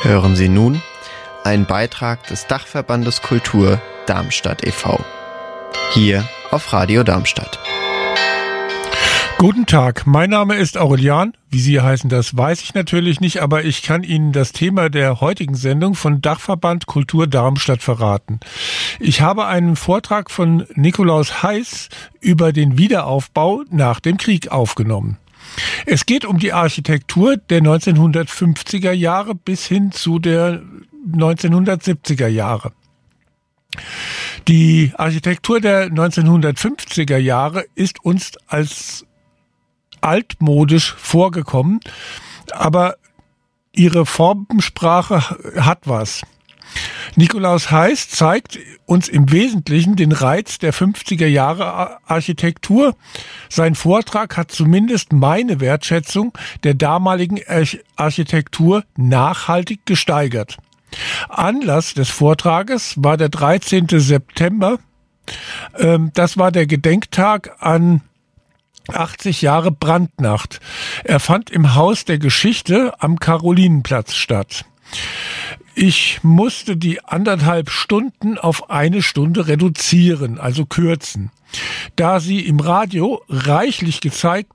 Hören Sie nun einen Beitrag des Dachverbandes Kultur Darmstadt e.V. Hier auf Radio Darmstadt. Guten Tag, mein Name ist Aurelian. Wie Sie heißen, das weiß ich natürlich nicht, aber ich kann Ihnen das Thema der heutigen Sendung von Dachverband Kultur Darmstadt verraten. Ich habe einen Vortrag von Nikolaus Heiß über den Wiederaufbau nach dem Krieg aufgenommen. Es geht um die Architektur der 1950er Jahre bis hin zu der 1970er Jahre. Die Architektur der 1950er Jahre ist uns als altmodisch vorgekommen, aber ihre Formensprache hat was. Nikolaus Heiß zeigt uns im Wesentlichen den Reiz der 50er Jahre Architektur. Sein Vortrag hat zumindest meine Wertschätzung der damaligen Architektur nachhaltig gesteigert. Anlass des Vortrages war der 13. September. Das war der Gedenktag an 80 Jahre Brandnacht. Er fand im Haus der Geschichte am Karolinenplatz statt. Ich musste die 1,5 Stunden auf 1 Stunde reduzieren, also kürzen, da sie im Radio reichlich gezeigt